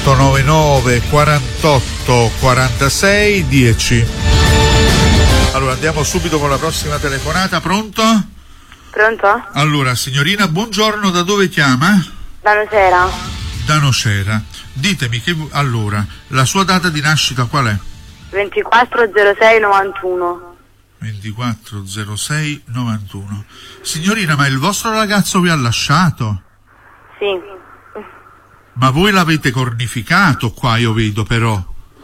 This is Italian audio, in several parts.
899 48 46 10. Allora andiamo subito con la prossima telefonata. Pronto? Pronto? Allora signorina, buongiorno, da dove chiama? Da Nocera. Da Nocera. Ditemi allora, la sua data di nascita qual è? 240691. 240691. Signorina, ma il vostro ragazzo vi ha lasciato? Sì. Ma voi l'avete cornificato qua, io vedo però.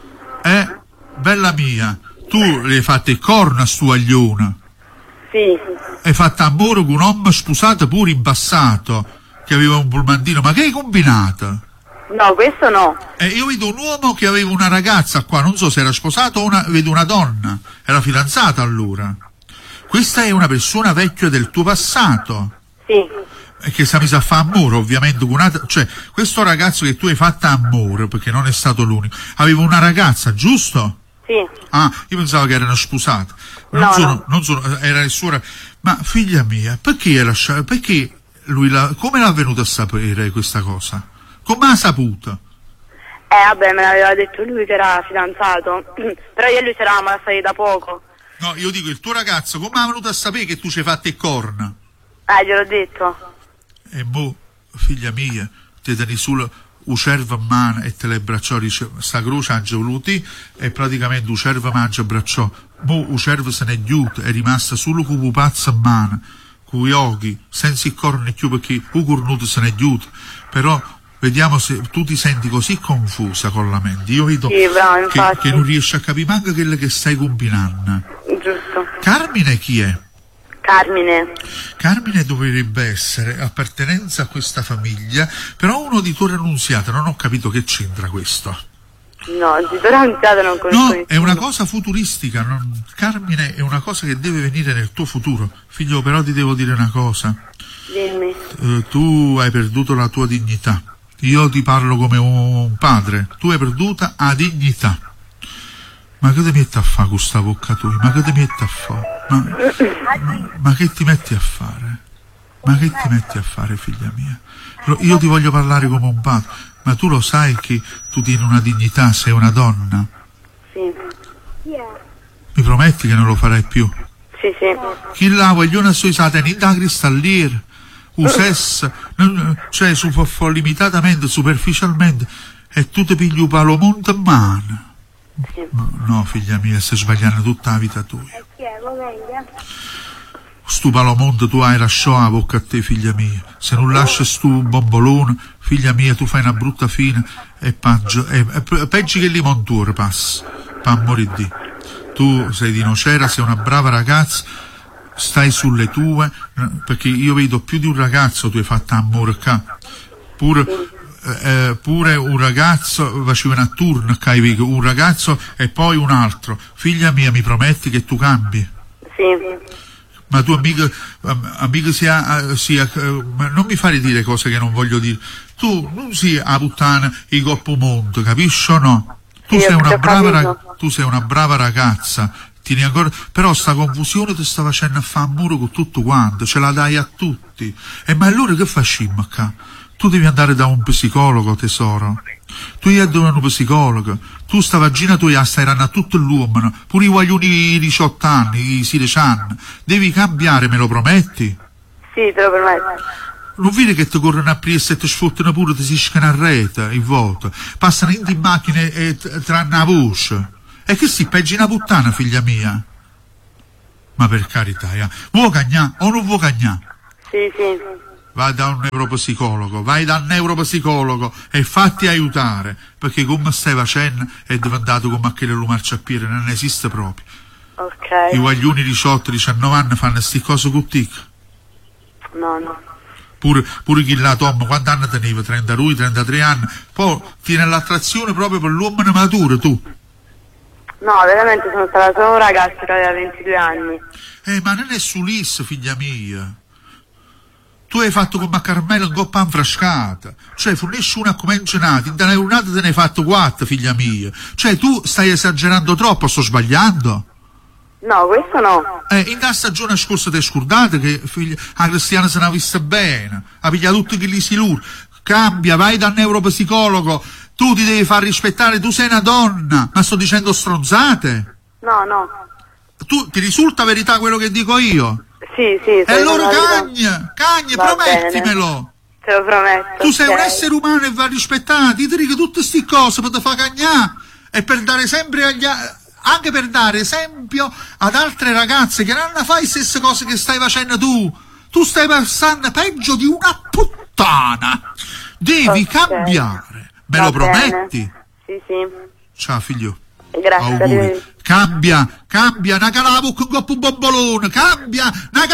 Bella mia, tu le hai fatte il corno a sto aglione. Sì. Hai fatto amore con un uomo sposato pure in passato, che aveva un pulmandino, ma che hai combinato? No, questo no. Io vedo un uomo che aveva una ragazza qua, non so se era sposato o vedo una donna, era fidanzata allora. Questa è una persona vecchia del tuo passato. Sì. E che si è messa a fare amore, ovviamente, con cioè, questo ragazzo che tu hai fatto amore, perché non è stato l'unico, aveva una ragazza, giusto? Sì. Ah, io pensavo che erano sposati. Non sono, era il suo. Ma figlia mia, perché lui come l'ha venuto a sapere questa cosa? Come ha saputo? Vabbè, me l'aveva detto lui che era fidanzato, però io e lui ci eravamo lasciati da poco. No, io dico, il tuo ragazzo, come ha venuto a sapere che tu ci hai fatto il corna? Gliel'ho detto. E mo, figlia mia, ti tieni solo un cervo in mano e te le bracciò, dice, sta croce ha voluti e praticamente un cervo mangia bracciò. Mo un cervo se n'è giuto, è rimasto solo con un pazzo in mano, con gli occhi, senza il corno più perché un cornuto se n'è giuto. Però vediamo se tu ti senti così confusa con la mente. Io vedo sì, bravo, che non riesci a capire manco quello che stai combinando. Giusto. Carmine chi è? Carmine dovrebbe essere appartenenza a questa famiglia, però uno di Torre Annunziata, non ho capito che c'entra questo. No, di Torre Annunziata non conosco. No, è una cosa futuristica, Carmine è una cosa che deve venire nel tuo futuro. Figlio, però ti devo dire una cosa. Dimmi. Tu hai perduto la tua dignità. Io ti parlo come un padre. Tu hai perduta la dignità. Ma che ti metti a fare con questa bocca tua? Ma che ti metti a fare? Ma che ti metti a fare? Ma che ti metti a fare, figlia mia? Io ti voglio parlare come un padre, ma tu lo sai che tu tieni una dignità, sei una donna? Sì. Mi prometti che non lo farai più? Sì, sì. Chi la vogliono sui satani da cristalliere, sesso, cioè limitatamente, superficialmente, e tu ti pigli un palomonte in mano. Sì. No, figlia mia, stai sbagliando tutta la vita tua. Stu palomonte tu hai lasciato la bocca a te, figlia mia. Se non lasci stu bombolone, figlia mia, tu fai una brutta fine e peggio che limontore passa, per amore di. Tu sei di Nocera, sei una brava ragazza, stai sulle tue, perché io vedo più di un ragazzo tu hai fatto amore qua. Pure un ragazzo faceva a turno, un ragazzo e poi un altro. Figlia mia, mi prometti che tu cambi? Sì. Ma tu amica non mi fare dire cose che non voglio dire. Tu non sia a puttana i coppomonte, capisci o no? Tu sei una brava ragazza, tieni ancora, però sta confusione ti sta facendo a fare amore con tutto quanto, ce la dai a tutti. E ma allora che facciamo qua? Tu devi andare da un psicologo, tesoro. Tu hai da un psicologo. Tu sta vagina tua stai a tutto l'uomo, pure i guaglioni di 18 anni, i 16 anni. Devi cambiare, me lo prometti? Sì, te lo prometto. Non vedi che ti corrono a presa e ti sfottano pure, ti si scana a rete, in volta. Passano in macchine e tranne la voce. E che si peggi una puttana, figlia mia? Ma per carità, vuoi cagnà o non vuoi cagnà? Sì, sì. Vai da un neuropsicologo e fatti aiutare, perché come stai facendo è diventato come aquele lo marciapiede, non esiste proprio. Ok. I guaglioni 18-19 anni fanno sti cose con te. No. Pure chi la Tom, quanti anni teneva? 33 anni. Poi tiene l'attrazione proprio per l'uomo maturo, tu. No, veramente sono stata solo un ragazzo che aveva 22 anni. Ma non è sull'is, figlia mia. Tu hai fatto come a Carmelo in coppa infrascata, cioè fornisci una come ingenati, da una te ne hai fatto 4, figlia mia. Cioè tu stai esagerando troppo, sto sbagliando? No, questo no. In la stagione scorsa ti scordate che la Cristiana se ne ha vista bene, ha pigliato tutti che li si lur. Cambia, vai dal neuropsicologo, Tu ti devi far rispettare, tu sei una donna, ma sto dicendo stronzate? No. Tu, ti risulta verità quello che dico io? Sì. E allora cagna, Va promettimelo. bene. Te lo prometto. Tu sei ok. un essere umano e va rispettato. Ti dico tutte queste cose per te far cagnare e per dare sempre anche per dare esempio ad altre ragazze che non fai le stesse cose che stai facendo tu. Tu stai passando peggio di una puttana. Devi cambiare. Me lo prometti? Sì. Ciao figlio. Grazie. Auguri. Cambia, una calavo con coppo un bombolone, cambia,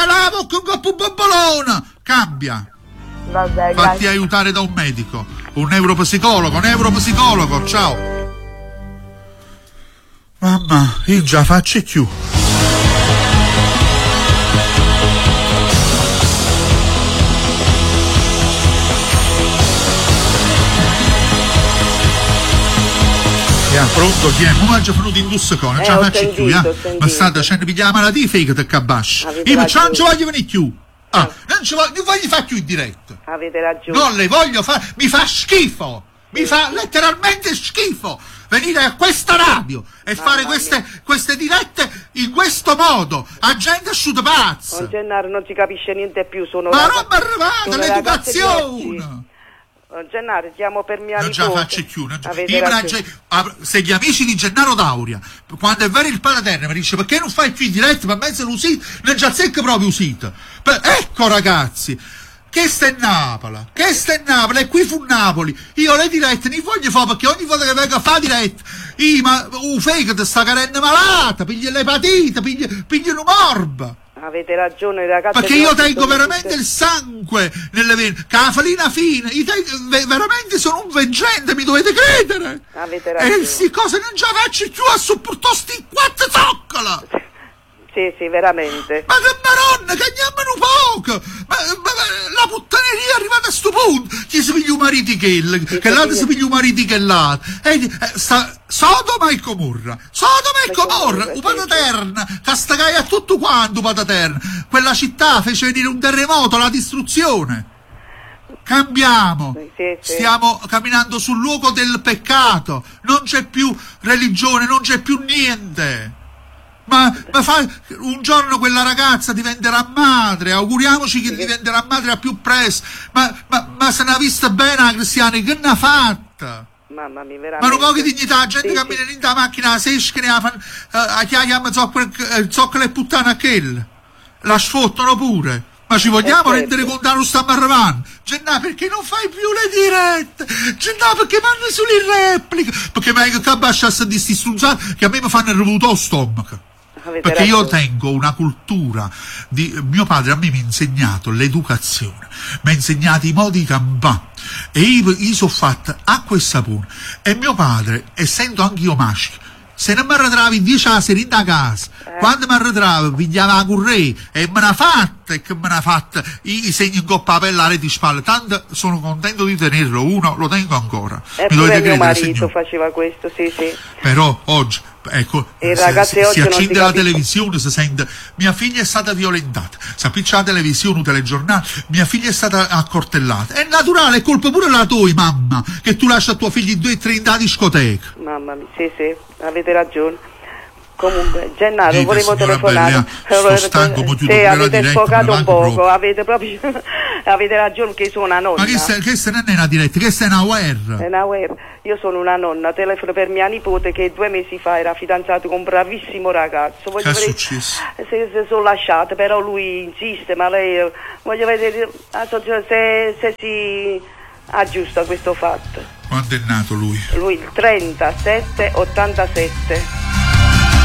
Vabbè, Fatti grazie. aiutare da un medico, un neuropsicologo, ciao. Mamma, io già faccio più. Pronto, chi è? Come ha già venuto in dussecone? Già faccio più, ma state facendo pigliare la malattia fake te cabascia. Io non ci voglio venire più. Non voglio fare più in diretta. Avete ragione. Non le voglio fare, mi fa schifo. Mi fa letteralmente schifo venire a questa radio e fare queste dirette in questo modo. A gente asciutta pazza. Gennaro non si capisce niente più. Ma roba arrivata, l'educazione. Gennaro, chiamo per mia nipote. Non già faccio più. Se gli amici di Gennaro Dauria, quando è vero il Palaterra, mi dice perché non fai più in diretta, ma mezzo l'usito, non già secca proprio usito. Ecco ragazzi, che sta in Napoli, e qui fu Napoli. Io le dirette ne voglio fare perché ogni volta che vengo a fare diretta, ma fegato sta carenne malata, piglia l'epatite, piglia un morbo. Avete ragione ragazzi. Perché io tengo veramente il sangue nelle vene, che la farina fine, veramente sono un veggente, mi dovete credere. Avete ragione. E sti cose non ce la faccio più a sopportare sti quattro zoccola. Sì, veramente. Ma che maronna, cagniamolo poco! Ma la puttaneria è arrivata a sto punto! Chi si piglia un marito che l'altro si piglia un marito che l'altro. Sodoma e Gomorra! Un Pataterna! Castagai a tutto quanto Pataterna! Quella città fece venire un terremoto, la distruzione! Cambiamo! Sì. Stiamo camminando sul luogo del peccato! Non c'è più religione, non c'è più niente! Ma un giorno quella ragazza diventerà madre, auguriamoci che diventerà madre a più presto, ma se ne ha vista bene la Cristiana, che ne ha fatta? Mamma mia, veramente. Ma non poche dignità, la gente cammina in da macchina, si esce, a chiama zoccola e puttana a quella, la sfottano pure. Ma ci vogliamo rendere conto che non stiamo arrivando? Gennà, perché non fai più le dirette? Gennà, perché vanno sulle repliche? Perché meglio che abbasciasse di sti strunzati che a me mi fanno il revuto allo stomaco. Perché io tengo una cultura mio padre a me mi ha insegnato l'educazione, mi ha insegnato i modi di campare e io sono fatta acqua e sapone e mio padre, essendo anche io maschio, se non mi arretrava in 10 anni da casa, quando mi arretrava pigliava la currei e me n'ha fatta i segni in coppa a pelle di spalle, tanto sono contento di tenerlo, lo tengo ancora. Mi dovete credere, mio marito faceva questo, sì. Però oggi ecco, si accende la televisione, si sente mia figlia è stata violentata, si appiccia la televisione, un telegiornale, mia figlia è stata accortellata, è naturale, è colpa pure la tua mamma che tu lascia tua figlia in 2 o 3 in da discoteca. Mamma mia, sì, avete ragione. Comunque, Gennaro, volevo telefonare. Sto stanco, mo chiudo avete diretta, sfocato un poco, avete proprio avete ragione che sono una nonna. Ma che non è una diretta, che è una guerra. È una guerra. Io sono una nonna, telefono per mia nipote che 2 mesi fa era fidanzato con un bravissimo ragazzo. Che è successo? Se sono lasciate, però lui insiste, ma lei voglio vedere se si aggiusta questo fatto. Quando è nato lui? Lui il 37-87.